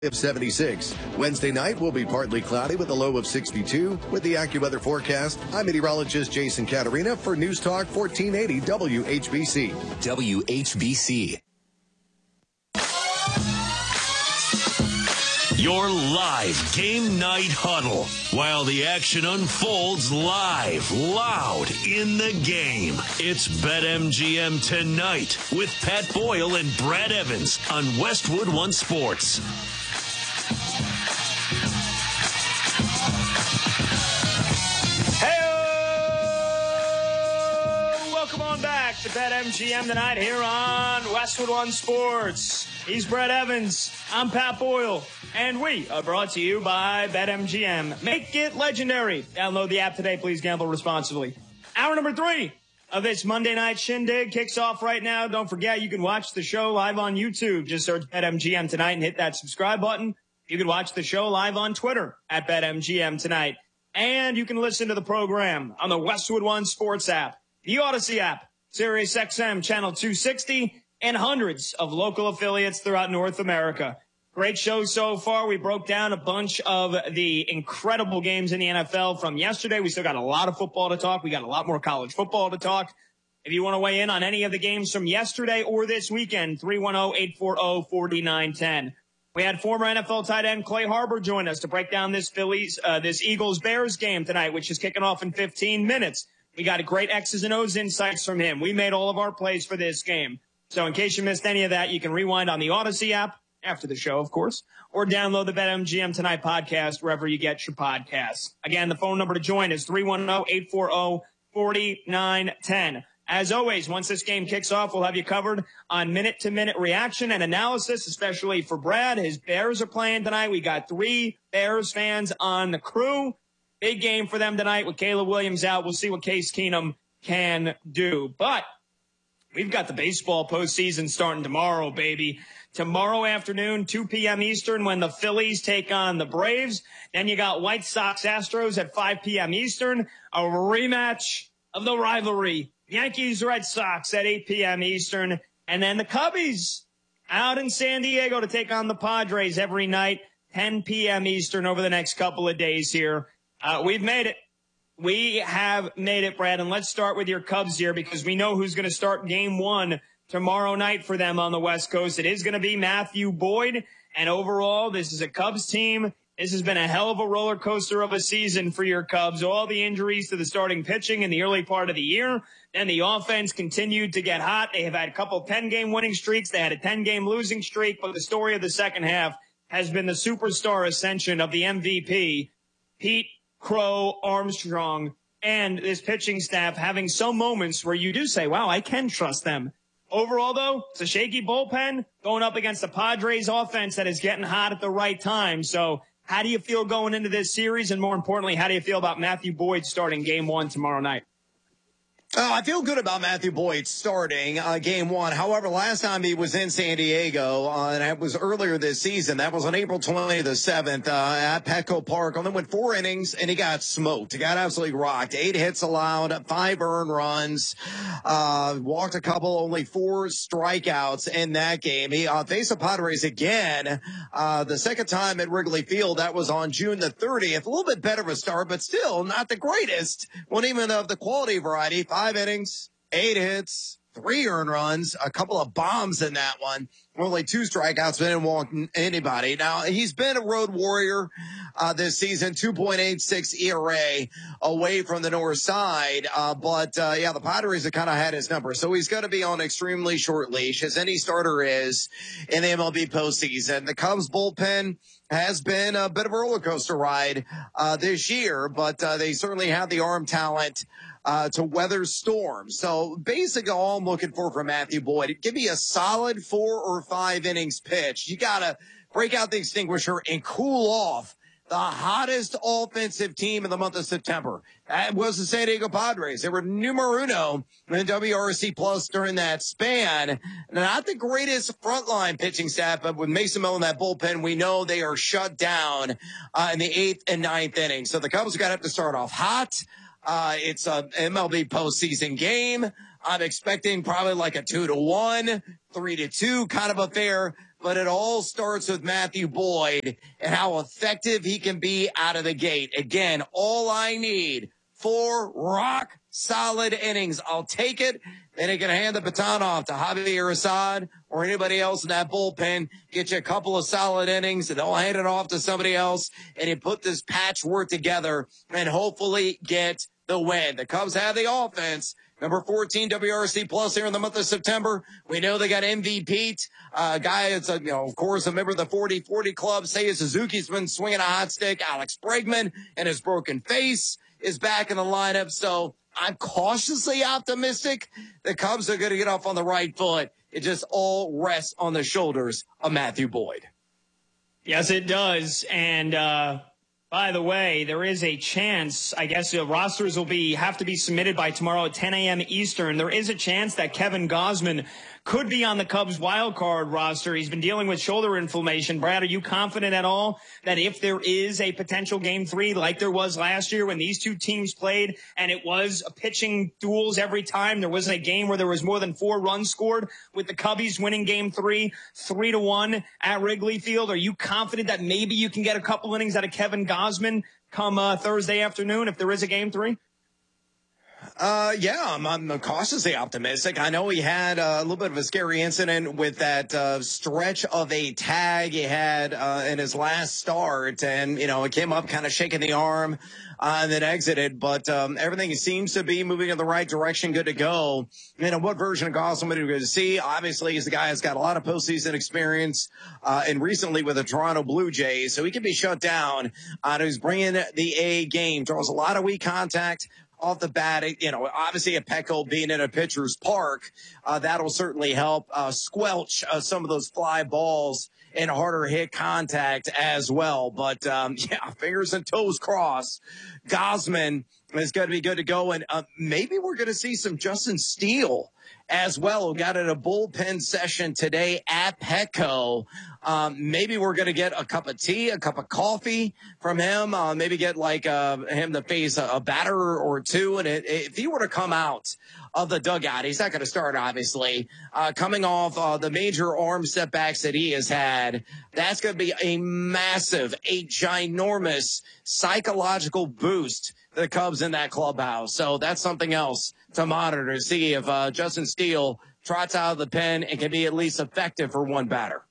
of 76. Wednesday night will be partly cloudy with a low of 62. With the AccuWeather forecast, I'm meteorologist Jason Caterina for News Talk 1480 WHBC. WHBC. Your live game night huddle while the action unfolds live, loud in the game. It's BetMGM Tonight with Pat Boyle and Brad Evans on Westwood One Sports. Welcome on back to BetMGM Tonight here on Westwood One Sports. He's Brad Evans. I'm Pat Boyle. And we are brought to you by BetMGM. Make it legendary. Download the app today. Please gamble responsibly. Hour number 3 of this Monday night shindig kicks off right now. Don't forget, you can watch the show live on YouTube. Just search BetMGM Tonight and hit that subscribe button. You can watch the show live on Twitter at BetMGM Tonight. And you can listen to the program on the Westwood One Sports app, the Odyssey app, Sirius XM Channel 260, and hundreds of local affiliates throughout North America. Great show so far. We broke down a bunch of the incredible games in the NFL from yesterday. We still got a lot of football to talk. We got a lot more college football to talk. If you want to weigh in on any of the games from yesterday or this weekend, 310-840-4910. We had former NFL tight end Clay Harbor join us to break down this Eagles-Bears game tonight, which is kicking off in 15 minutes. We got a great X's and O's insights from him. We made all of our plays for this game. So in case you missed any of that, you can rewind on the Odyssey app after the show, of course, or download the BetMGM Tonight podcast wherever you get your podcasts. Again, the phone number to join is 310-840-4910. As always, once this game kicks off, we'll have you covered on minute-to-minute reaction and analysis, especially for Brad. His Bears are playing tonight. We got 3 Bears fans on the crew. Big game for them tonight with Caleb Williams out. We'll see what Case Keenum can do. But we've got the baseball postseason starting tomorrow, baby. Tomorrow afternoon, 2 p.m. Eastern, when the Phillies take on the Braves. Then you got White Sox-Astros at 5 p.m. Eastern, a rematch of the rivalry. Yankees-Red Sox at 8 p.m. Eastern. And then the Cubbies out in San Diego to take on the Padres every night, 10 p.m. Eastern over the next couple of days here. We've made it. We have made it, Brad. And let's start with your Cubs here because we know who's going to start game 1 tomorrow night for them on the West Coast. It is going to be Matthew Boyd. And overall, this is a Cubs team. This has been a hell of a roller coaster of a season for your Cubs. All the injuries to the starting pitching in the early part of the year. Then the offense continued to get hot. They have had a couple 10-game winning streaks. They had a 10-game losing streak. But the story of the second half has been the superstar ascension of the MVP, Pete Crow Armstrong, and this pitching staff having some moments where you do say, wow, I can trust them. Overall, though, it's a shaky bullpen going up against the Padres offense that is getting hot at the right time. So how do you feel going into this series? And more importantly, how do you feel about Matthew Boyd starting game 1 tomorrow night? I feel good about Matthew Boyd starting game 1. However, last time he was in San Diego, and that was earlier this season. That was on April 27th at Petco Park. Only went 4 innings, and he got smoked. He got absolutely rocked. 8 hits allowed, 5 earned runs, walked a couple, only 4 strikeouts in that game. He faced the Padres again the second time at Wrigley Field. That was on June the 30th. A little bit better of a start, but still not the greatest. One even of the quality variety. 5 innings, 8 hits, 3 earned runs, a couple of bombs in that one. Only 2 strikeouts, didn't walk anybody. Now, he's been a road warrior this season, 2.86 ERA away from the north side. But the Padres have kind of had his number. So he's going to be on extremely short leash, as any starter is in the MLB postseason. The Cubs bullpen has been a bit of a roller coaster ride this year, but they certainly have the arm talent to weather storms. So basically all I'm looking for from Matthew Boyd, give me a solid 4 or 5 innings pitch. You got to break out the extinguisher and cool off the hottest offensive team in the month of September. That was the San Diego Padres. They were numero uno in WRC Plus during that span. Not the greatest frontline pitching staff, but with Mason Miller in that bullpen, we know they are shut down in the 8th and 9th innings. So the Cubs are going to have to start off hot. It's a MLB postseason game. I'm expecting probably like a 2-1, 3-2 kind of affair. but it all starts with Matthew Boyd and how effective he can be out of the gate. Again, all I need, 4 rock solid innings. I'll take it. Then he can hand the baton off to Javier Assad or anybody else in that bullpen. Get you a couple of solid innings, and they'll hand it off to somebody else, and you put this patchwork together and hopefully get the win. The Cubs have the offense. Number 14 WRC Plus here in the month of September. We know they got MVP, guy that's, of course, a member of the 40-40 club. Seiya Suzuki's been swinging a hot stick. Alex Bregman and his broken face is back in the lineup. So I'm cautiously optimistic the Cubs are going to get off on the right foot. It just all rests on the shoulders of Matthew Boyd. Yes, it does. And, by the way, there is a chance, I guess rosters will have to be submitted by tomorrow at 10 a.m. Eastern. There is a chance that Kevin Gausman could be on the Cubs wild card roster. He's been dealing with shoulder inflammation. Brad, are you confident at all that if there is a potential Game 3 like there was last year when these two teams played and it was pitching duels every time, there wasn't a game where there was more than 4 runs scored with the Cubbies winning Game 3, 3-1 at Wrigley Field? Are you confident that maybe you can get a couple innings out of Kevin Gausman come Thursday afternoon if there is a Game 3? Yeah, I'm cautiously optimistic. I know he had a little bit of a scary incident with that stretch of a tag he had in his last start, and it came up kind of shaking the arm and then exited. But everything seems to be moving in the right direction, good to go. What version of Gausman are we going to see? Obviously, he's the guy that's got a lot of postseason experience, and recently with the Toronto Blue Jays, so he can be shut down. He's bringing the A game, draws a lot of weak contact off the bat. Obviously a Petco being in a pitcher's park, that'll certainly help squelch some of those fly balls and harder hit contact as well. But, fingers and toes crossed. Gausman is going to be good to go. And maybe we're going to see some Justin Steele as well, who got in a bullpen session today at Petco. Maybe we're going to get a cup of tea, a cup of coffee from him. Maybe get him to face a batter or two. And if he were to come out of the dugout, he's not going to start, obviously. Coming off the major arm setbacks that he has had, that's going to be a massive, a ginormous psychological boost to the Cubs in that clubhouse. So that's something else to monitor, to see if Justin Steele trots out of the pen and can be at least effective for one batter.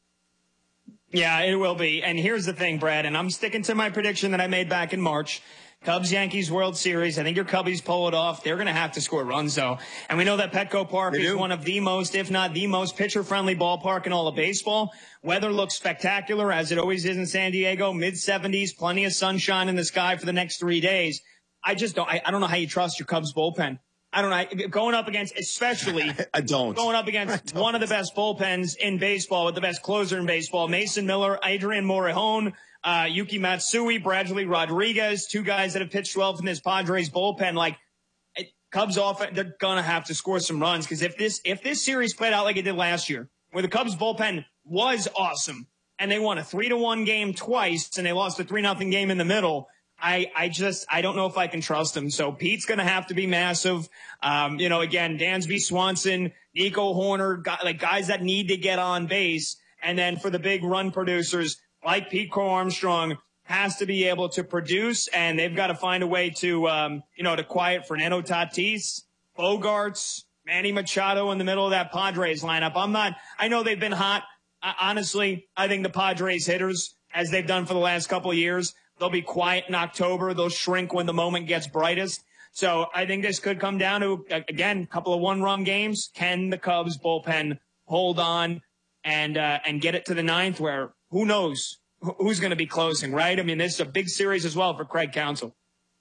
Yeah, it will be. And here's the thing, Brad, and I'm sticking to my prediction that I made back in March. Cubs-Yankees World Series. I think your Cubbies pull it off. They're going to have to score runs, though. And we know that Petco Park is one of the most, if not the most, pitcher-friendly ballpark in all of baseball. Weather looks spectacular, as it always is in San Diego. Mid-70s, plenty of sunshine in the sky for the next 3 days. I don't know how you trust your Cubs bullpen. I don't know. Going up against, especially, going up against one of the best bullpens in baseball with the best closer in baseball, Mason Miller, Adrian Morejon, Yuki Matsui, Bradley Rodriguez, 2 guys that have pitched well from this Padres bullpen. Cubs offense, they're gonna have to score some runs, because if this series played out like it did last year, where the Cubs bullpen was awesome and they won a 3-1 game twice and they lost a 3-0 game in the middle, I don't know if I can trust him. So Pete's going to have to be massive. Again, Dansby Swanson, Nico Horner, guys that need to get on base. And then for the big run producers like Pete Crow Armstrong, has to be able to produce, and they've got to find a way to, to quiet Fernando Tatis, Bogarts, Manny Machado in the middle of that Padres lineup. I know they've been hot. Honestly, I think the Padres hitters, as they've done for the last couple of years, they'll be quiet in October. They'll shrink when the moment gets brightest. So I think this could come down to, again, a couple of one-run games. Can the Cubs bullpen hold on and get it to the 9th, where who knows who's going to be closing, right? I mean, this is a big series as well for Craig Counsell.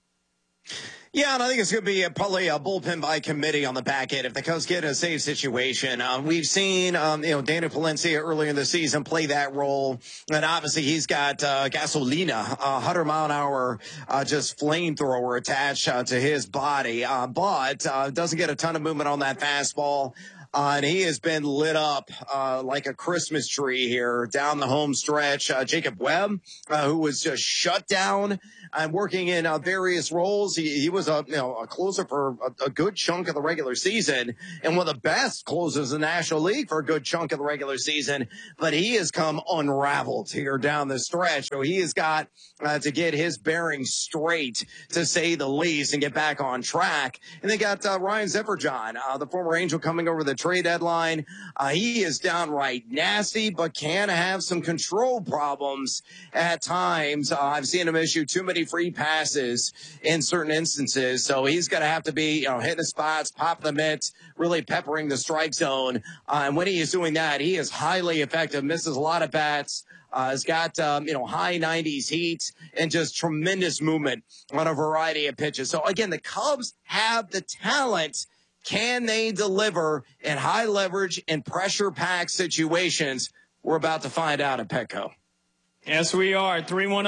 Yeah, and I think it's going to be probably a bullpen by committee on the back end if the Cubs get in a safe situation. We've seen, Daniel Palencia earlier in the season play that role. And obviously he's got gasolina, 100-mile-an-hour just flamethrower attached to his body. But doesn't get a ton of movement on that fastball. And he has been lit up like a Christmas tree here down the home stretch. Jacob Webb, who was just shut down and working in various roles. He was a closer for a good chunk of the regular season and one of the best closers in the National League for a good chunk of the regular season. But he has come unraveled here down the stretch. So he has got to get his bearings straight, to say the least, and get back on track. And they got Ryan Zefferjohn, the former Angel, coming over the trade deadline. He is downright nasty, but can have some control problems at times. I've seen him issue too many free passes in certain instances. So he's going to have to be, hitting the spots, pop the mitts, really peppering the strike zone. And when he is doing that, he is highly effective, misses a lot of bats. Has got, high 90s heat and just tremendous movement on a variety of pitches. So, again, the Cubs have the talent. Can they deliver in high leverage and pressure-packed situations? We're about to find out at Petco. Yes, we are.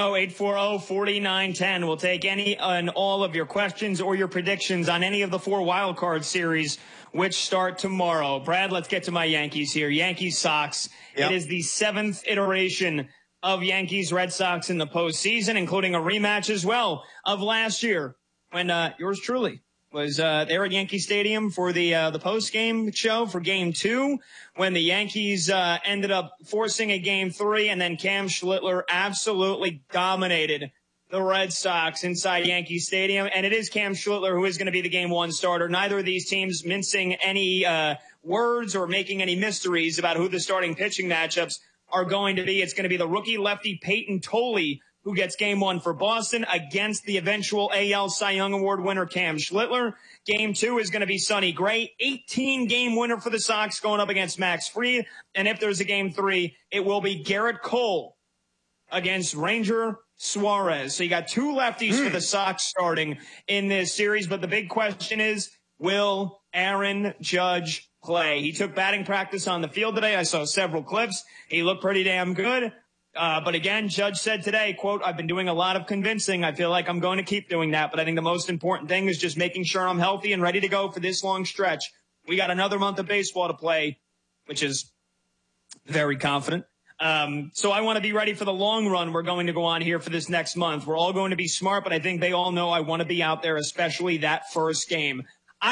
310-840-4910. We'll take any and all of your questions or your predictions on any of the 4 wild card series, which start tomorrow. Brad, let's get to my Yankees here. Yankees-Sox. Yep. It is the 7th iteration of Yankees-Red Sox in the postseason, including a rematch as well of last year when yours truly was there at Yankee Stadium for the post-game show for Game 2, when the Yankees ended up forcing a Game 3, and then Cam Schlittler absolutely dominated the Red Sox inside Yankee Stadium. And it is Cam Schlittler who is going to be the Game 1 starter. Neither of these teams mincing any words or making any mysteries about who the starting pitching matchups are going to be. It's going to be the rookie lefty Peyton Tolley who gets Game 1 for Boston against the eventual AL Cy Young Award winner Cam Schlittler. Game 2 is going to be Sonny Gray, 18-game winner for the Sox, going up against Max Fried. And if there's a Game 3, it will be Garrett Cole against Ranger Suarez. So you got 2 lefties for the Sox starting in this series. But the big question is, will Aaron Judge play? He took batting practice on the field today. I saw several clips. He looked pretty damn good. But again, Judge said today, quote, "I've been doing a lot of convincing. I feel like I'm going to keep doing that. But I think the most important thing is just making sure I'm healthy and ready to go for this long stretch. We got another month of baseball to play," which is very confident. So I want to be ready for the long run we're going to go on here for this next month. We're all going to be smart, but I think they all know I want to be out there, especially that first game.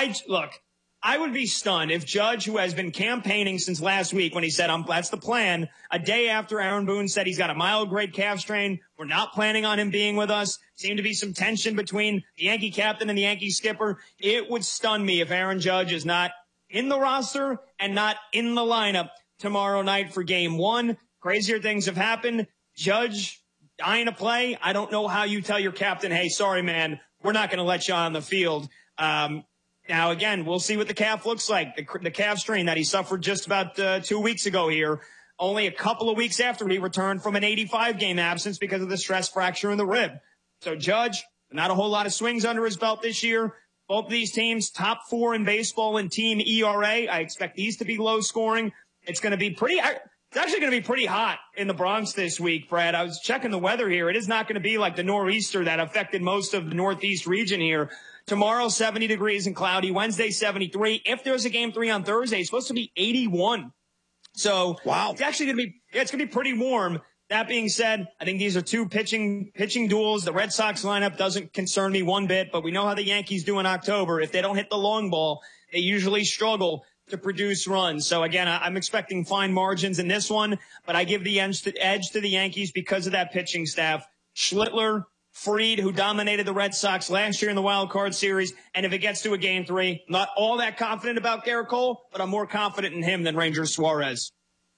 I would be stunned if Judge, who has been campaigning since last week when he said, that's the plan, a day after Aaron Boone said he's got a mild-grade calf strain, we're not planning on him being with us, seemed to be some tension between the Yankee captain and the Yankee skipper. It would stun me if Aaron Judge is not in the roster and not in the lineup tomorrow night for Game 1. Crazier things have happened. Judge dying to play. I don't know how you tell your captain, hey, sorry, man, we're not going to let you on the field. Now, again, we'll see what the calf looks like, the calf strain that he suffered just about 2 weeks ago here, only a couple of weeks after he returned from an 85-game absence because of the stress fracture in the rib. So Judge, not a whole lot of swings under his belt this year. Both of these teams, top 4 in baseball in team ERA. I expect these to be low scoring. It's going to be it's actually going to be pretty hot in the Bronx this week, Brad. I was checking the weather here. It is not going to be like the nor'easter that affected most of the Northeast region here. Tomorrow, 70 degrees and cloudy. Wednesday, 73. If there's a Game 3 on Thursday, it's supposed to be 81. So wow, it's actually going to be, it's going to be pretty warm. That being said, I think these are 2 pitching duels. The Red Sox lineup doesn't concern me one bit, but we know how the Yankees do in October. If they don't hit the long ball, they usually struggle to produce runs. So again, I'm expecting fine margins in this one, but I give the edge to the Yankees because of that pitching staff. Schlittler, Fried, who dominated the Red Sox last year in the wild card series. And if it gets to a Game 3, not all that confident about Garrett Cole, but I'm more confident in him than Ranger Suarez.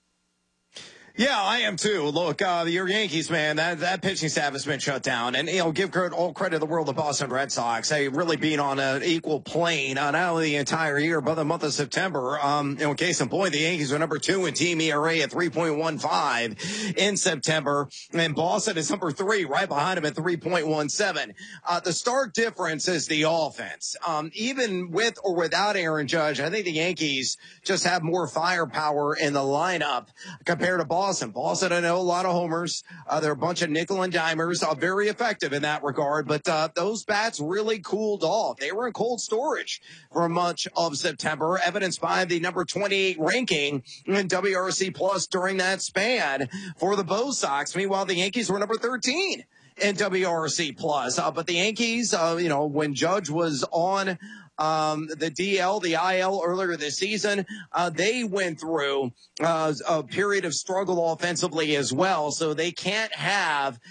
Yeah, I am too. Look, your Yankees, man, that pitching staff has been shut down. And, give all credit in the world to Boston Red Sox. They really been on an equal plane, not only the entire year, but the month of September. Case in point, the Yankees are number 2 in team ERA at 3.15 in September. And Boston is number 3, right behind them at 3.17. The stark difference is the offense. Even with or without Aaron Judge, I think the Yankees just have more firepower in the lineup compared to Boston. Boston. Boston, I know a lot of homers. They're a bunch of nickel and dimers, very effective in that regard. But those bats really cooled off. They were in cold storage for much of September, evidenced by the number 28 ranking in WRC Plus during that span for the Bo Sox. Meanwhile, the Yankees were number 13 in WRC Plus. But the Yankees, when Judge was on the DL, the IL earlier this season, they went through a period of struggle offensively as well. So they can't have